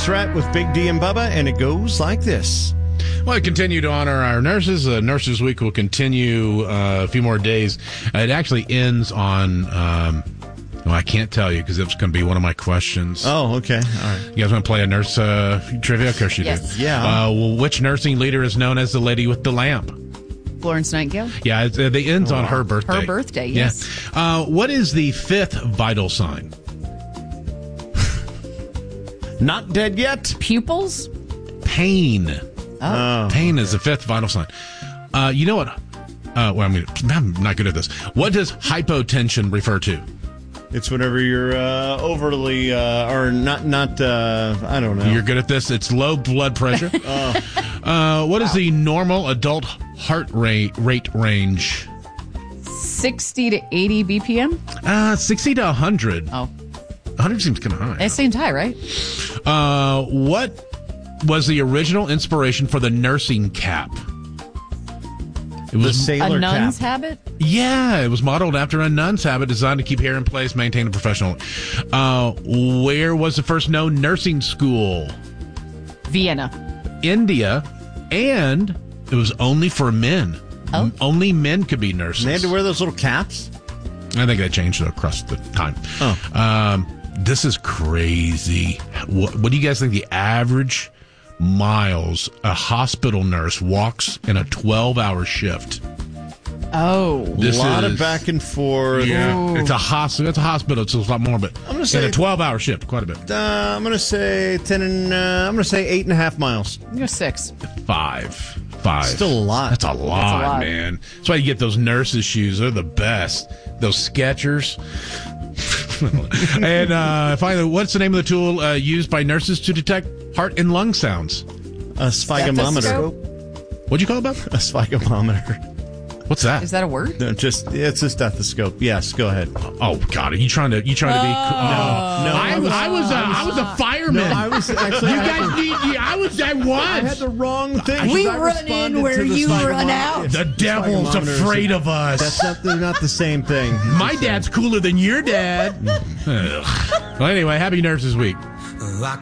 Threat with Big D and Bubba, and it goes like this. Well, I continue to honor our nurses. Nurses Week will continue a few more days. It actually ends on, well, I can't tell you because it's going to be one of my questions. Oh, okay. All right. You guys want to play a nurse trivia? Of course you do. Yeah. Well, which nursing leader is known as the lady with the lamp? Florence Nightingale? Yeah, it ends on her birthday. Her birthday, yes. Yeah. What is the fifth vital sign? Not dead yet. Pupils? Pain. Oh. Pain is the fifth vital sign. You know what? Well, I'm not good at this. What does hypotension refer to? It's whenever you're overly, or not, I don't know. You're good at this. It's low blood pressure. What is the normal adult heart rate range? 60 to 80 BPM? 60 to 100. Oh. 100 seems kind of high. It seems high, right? What was the original inspiration for the nursing cap? It was the sailor a nun's cap. habit? Yeah, it was modeled after a nun's habit designed to keep hair in place, maintain a professional. Where was the first known nursing school? Vienna. India, and it was only for men. Oh. Only men could be nurses. They had to wear those little caps? I think that changed across the time. Oh. This is crazy. What do you guys think the average miles a hospital nurse walks in a 12-hour shift? Oh. A lot of back and forth. Yeah, it's a hospital. It's a hospital, so it's a lot more. But I'm gonna say in a 12-hour shift, quite a bit. I'm gonna say 8.5 miles. You're 6. 5. Still a lot. That's a lot, lot. man. That's why you get those nurses' shoes. They're the best. Those Skechers. And finally, what's the name of the tool used by nurses to detect heart and lung sounds? A sphigometer. Stethoscope? What'd you call it, Bob? A sphigometer. What's that? Is that a word? No, it's a stethoscope. Yes, go ahead. Oh God, are you trying to be? No, I was a fireman. No, I was actually. You guys need. I had the wrong thing. We I run responded in where to the you run out. The devil's Sphigometers. afraid of us. They're not the same thing. My dad's cooler than your dad. Well, anyway, happy Nurses Week.